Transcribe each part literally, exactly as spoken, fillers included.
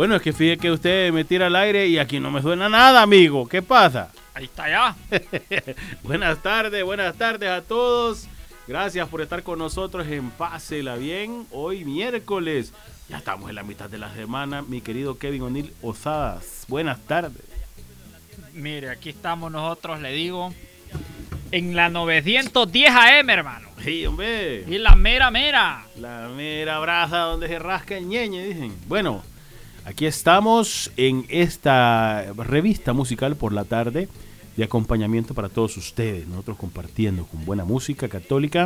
Bueno, es que fíjese que usted me tira al aire y aquí no me suena nada, amigo. ¿Qué pasa? Ahí está ya. Buenas tardes, buenas tardes a todos. Gracias por estar con nosotros en Pásela Bien. Hoy miércoles. Ya estamos en la mitad de la semana. Mi querido Kevin O'Neill Osadas. Buenas tardes. Mire, aquí estamos nosotros, le digo, en la novecientos diez A M, hermano. Sí, hombre. Y la mera mera. La mera brasa donde se rasca el ñeñe, dicen. Bueno, aquí estamos en esta revista musical por la tarde de acompañamiento para todos ustedes. Nosotros compartiendo con buena música católica,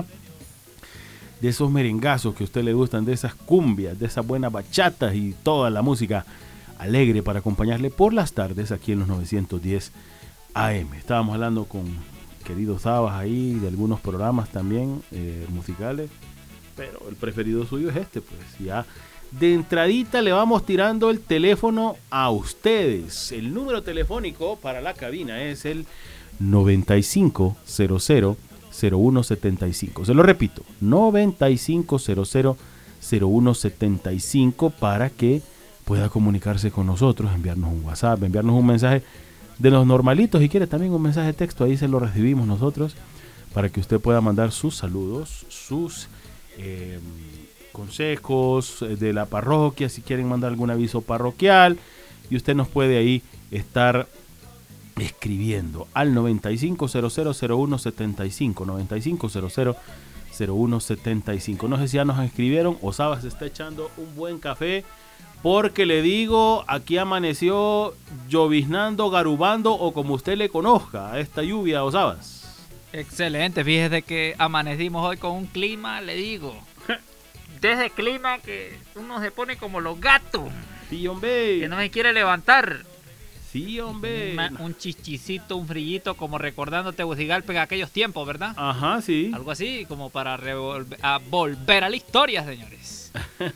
de esos merengazos que a usted le gustan, de esas cumbias, de esas buenas bachatas y toda la música alegre para acompañarle por las tardes aquí en los novecientos diez A M. Estábamos hablando con queridos Sabas ahí de algunos programas también eh, musicales, pero el preferido suyo es este, pues ya de entradita le vamos tirando el teléfono a ustedes. El número telefónico para la cabina es el noventa y cinco cero cero cero uno setenta y cinco. Se lo repito, noventa y cinco cero cero cero uno setenta y cinco para que pueda comunicarse con nosotros, enviarnos un WhatsApp, enviarnos un mensaje de los normalitos, si quiere también un mensaje de texto, ahí se lo recibimos nosotros, para que usted pueda mandar sus saludos, sus eh, consejos de la parroquia, si quieren mandar algún aviso parroquial, y usted nos puede ahí estar escribiendo al noventa y cinco cero cero cero uno setenta y cinco, noventa y cinco cero cero cero uno setenta y cinco. No sé si ya nos escribieron, Osaba se está echando un buen café, porque le digo, aquí amaneció lloviznando, garubando o como usted le conozca a esta lluvia, Osabas. Excelente, fíjese que amanecimos hoy con un clima, le digo, de ese clima que uno se pone como los gatos, sí, hombre, que no se quiere levantar. Sí, hombre. Una, un chichicito, un frillito, como recordando Tegucigalpa en aquellos tiempos, ¿verdad? Ajá, sí. Algo así, como para revolver, a volver a la historia, señores.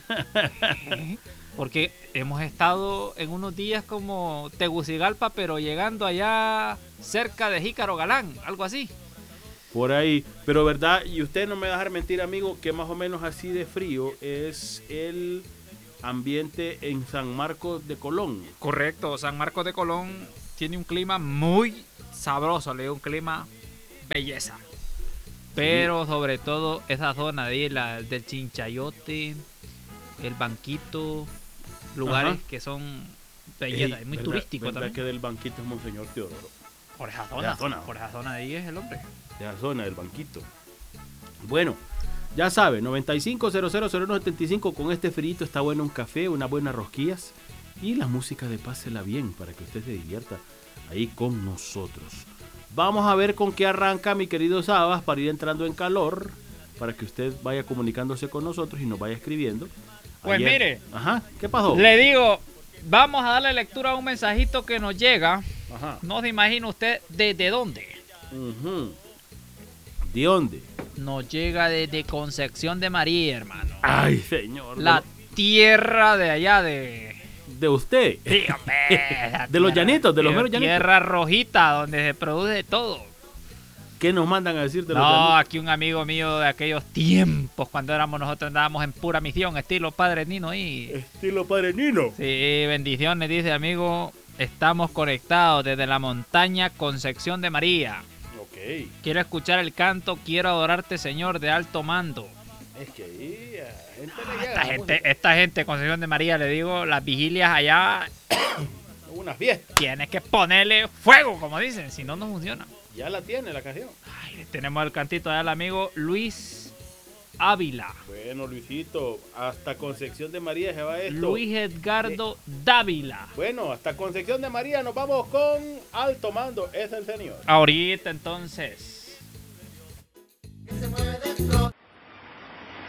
Porque hemos estado en unos días como Tegucigalpa, pero llegando allá cerca de Jícaro Galán, algo así. Por ahí, pero verdad, y usted no me va a dejar mentir, amigo, que más o menos así de frío es el ambiente en San Marcos de Colón. Correcto, San Marcos de Colón tiene un clima muy sabroso, le digo, un clima belleza. Pero sí, sobre todo esa zona de ahí, la del Chinchayote, el Banquito, lugares Ajá. que son belleza, Ey, muy verdad, turístico verdad también. Que del Banquito es Monseñor Teodoro. Por esa zona, esa zona, por esa zona de ahí es el hombre. De esa zona del Banquito. Bueno, ya sabe, noventa y cinco cero cero cero uno setenta y cinco, con este frito está bueno un café, unas buenas rosquillas y la música de Pásela Bien para que usted se divierta ahí con nosotros. Vamos a ver con qué arranca, mi querido Sabas, para ir entrando en calor, para que usted vaya comunicándose con nosotros y nos vaya escribiendo. Pues Ayer, mire, ajá, ¿qué pasó? Le digo, vamos a darle lectura a un mensajito que nos llega. Ajá. No se imagina usted desde dónde. Uh-huh. ¿De dónde? Nos llega desde Concepción de María, hermano. Ay, señor. La tierra de allá de... ¿De usted? Sí, hombre. De los llanitos, de los meros llanitos. Tierra rojita, donde se produce todo. ¿Qué nos mandan a decir de no, los llanitos? No, aquí un amigo mío de aquellos tiempos, cuando éramos nosotros andábamos en pura misión, estilo Padre Nino. Y... Estilo Padre Nino. Sí, bendiciones, dice amigo. Estamos conectados desde la montaña Concepción de María. Ok. Quiero escuchar el canto Quiero adorarte, Señor, de alto mando. Es que ahí, gente ah, esta, gente, esta gente, Concepción de María, le digo, las vigilias allá... Una fiesta. Tienes que ponerle fuego, como dicen, si no, no funciona. Ya la tiene la canción. Ay, tenemos el cantito del amigo Luis Ávila. Bueno, Luisito, hasta Concepción de María se va esto. Luis Edgardo eh. Dávila. Bueno, hasta Concepción de María nos vamos con alto mando, es el señor. Ahorita entonces.